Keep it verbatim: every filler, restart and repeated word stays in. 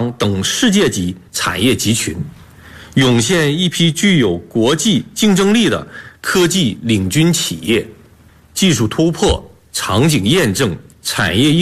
商等世界级产业集群，涌现一批具有国际竞争力的科技领军企业，技术突破、场景验证、产业应